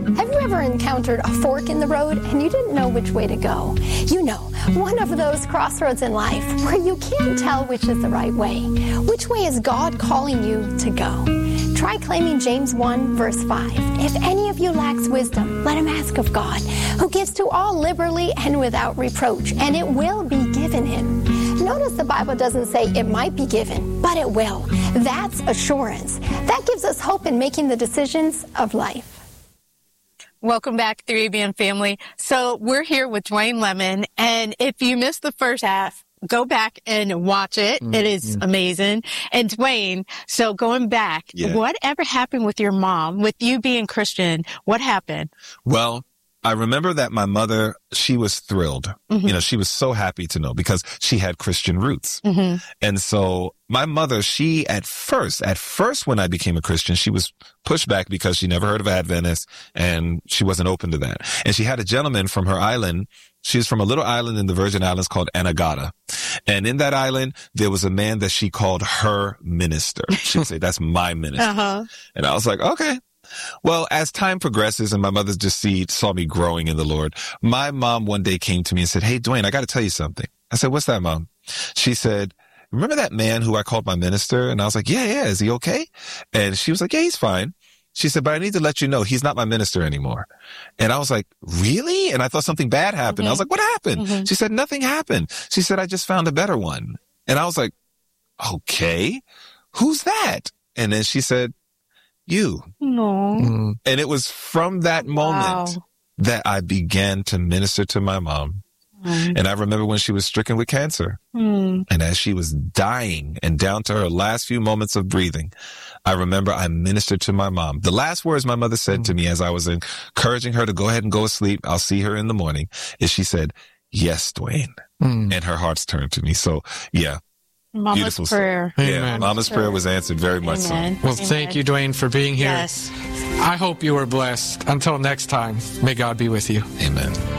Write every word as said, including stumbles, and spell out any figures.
Have you ever encountered a fork in the road and you didn't know which way to go? You know, one of those crossroads in life where you can't tell which is the right way. Which way is God calling you to go? Try claiming James one, verse five. If any of you lacks wisdom, let him ask of God, who gives to all liberally and without reproach, and it will be given him. Notice the Bible doesn't say it might be given, but it will. That's assurance. That gives us hope in making the decisions of life. Welcome back, three A B M family. So we're here with Dwayne Lemon, and if you missed the first half, go back and watch it. Mm-hmm. It is amazing. And Dwayne, so going back, yeah. Whatever happened with your mom, with you being Christian, what happened? Well, I remember that my mother, she was thrilled. Mm-hmm. You know, she was so happy to know because she had Christian roots. Mm-hmm. And so my mother, she at first, at first when I became a Christian, she was pushed back because she never heard of Adventists and she wasn't open to that. And she had a gentleman from her island. She's from a little island in the Virgin Islands called Anegada. And in that island, there was a man that she called her minister. She would say, that's my minister. Uh-huh. And I was like, okay. Well, as time progresses and my mother just see, saw me growing in the Lord, my mom one day came to me and said, hey, Dwayne, I got to tell you something. I said, what's that, Mom? She said, remember that man who I called my minister? And I was like, yeah, yeah. Is he okay? And she was like, yeah, he's fine. She said, but I need to let you know he's not my minister anymore. And I was like, really? And I thought something bad happened. Mm-hmm. I was like, what happened? Mm-hmm. She said, nothing happened. She said, I just found a better one. And I was like, okay, who's that? And then she said, you. No. Mm. And it was from that moment wow. that I began to minister to my mom. Mm. And I remember when she was stricken with cancer. Mm. And as she was dying and down to her last few moments of breathing, I remember I ministered to my mom. The last words my mother said mm. to me as I was encouraging her to go ahead and go to sleep, I'll see her in the morning, is she said, yes, Dwayne. Mm. And her heart's turned to me. So, yeah. Mama's Beautiful prayer. Yeah, Amen. Mama's prayer was answered very much Amen. so. Well, Amen. Thank you, Dwayne, for being here. Yes. I hope you were blessed. Until next time, may God be with you. Amen.